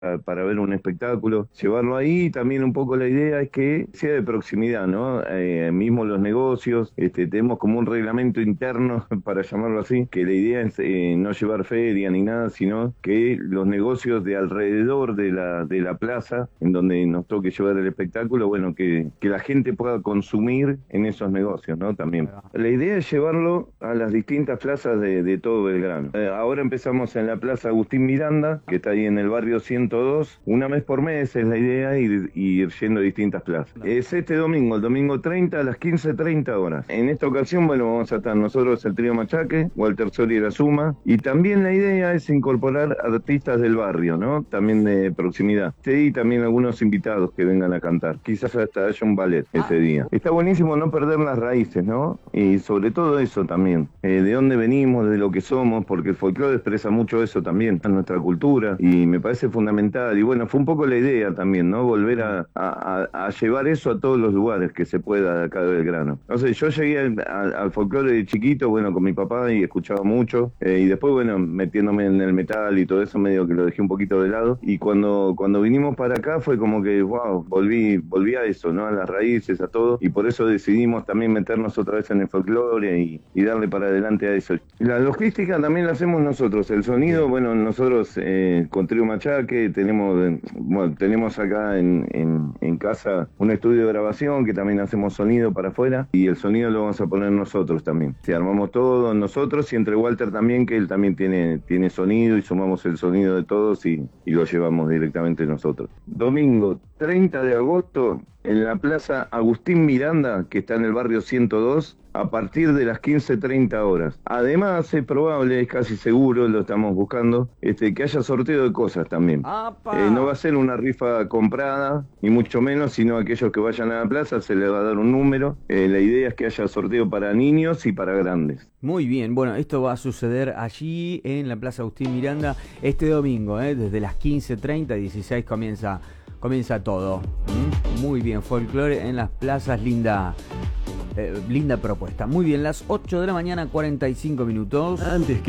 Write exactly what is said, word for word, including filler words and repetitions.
para ver un espectáculo, llevarlo ahí. También un poco la idea es que sea de proximidad, ¿no? Eh, mismo los negocios, este, tenemos como un reglamento interno, para llamarlo así, que la idea es eh, no llevar feria ni nada, sino que los negocios de alrededor de la, de la plaza, en donde nos toque llevar el espectáculo, bueno, que, que la gente pueda consumir en esos negocios, ¿no? También. La idea es llevarlo a las distintas plazas de, de todo Belgrano. Eh, ahora empezamos en la Plaza Agustín Miranda, que está ahí en el barrio ciento dos, una vez por mes es la idea, ir, ir yendo a distintas plazas. Es este domingo, el domingo treinta a las quince treinta horas. En esta ocasión, bueno, vamos a estar nosotros, el trío Machaque, Walter Soli y la Suma, y también la idea es incorporar artistas del barrio, ¿no? También de proximidad. Sí, y también algunos invitados que vengan a cantar. Quizás hasta haya un ballet ese día. Está buenísimo no perder las raíces, ¿no? Y sobre todo eso también, eh, de dónde venimos, de lo que somos, porque el folclore expresa mucho eso también, a nuestra cultura, y me parece fundamental. Y bueno, fue un poco la idea también, ¿no? Volver a, a, a llevar eso a todos los lugares que se pueda de acá de Belgrano. No sé, yo llegué al, al, al folclore de chiquito, bueno, con mi papá y escuchaba mucho, eh, y después, bueno, metiéndome en el metal y todo eso, medio que lo dejé un poquito de lado, y cuando, cuando vinimos para acá fue como que, wow, volví, volví a eso, ¿no? A las raíces, a todo, y por eso decidimos también meternos otra vez en el folclore y, y darle para adelante a eso. La logística también la hacemos nosotros, el sonido, bueno, nosotros eh, con Trío Machaque tenemos, bueno, tenemos acá en, en, en casa un estudio de grabación que también hacemos sonido para afuera, y el sonido lo vamos a poner nosotros también. Si armamos todo nosotros, y entre Walter también, que él también tiene, tiene sonido, y sumamos el sonido de todos y, y lo llevamos directamente nosotros. Domingo treinta de agosto en la Plaza Agustín Miranda, que está en el barrio ciento dos, a partir de las quince treinta horas. Además, es probable, es casi seguro, lo estamos buscando, este, que haya sorteo de cosas también. Eh, no va a ser una rifa comprada, ni mucho menos, sino aquellos que vayan a la plaza se les va a dar un número. Eh, la idea es que haya sorteo para niños y para grandes. Muy bien, bueno, esto va a suceder allí en la Plaza Agustín Miranda este domingo, ¿eh? Desde las quince treinta, dieciséis comienza, comienza todo. ¿Mm? Muy bien, folclore en las plazas, linda... Eh, linda propuesta. Muy bien, las ocho de la mañana, cuarenta y cinco minutos. Antes que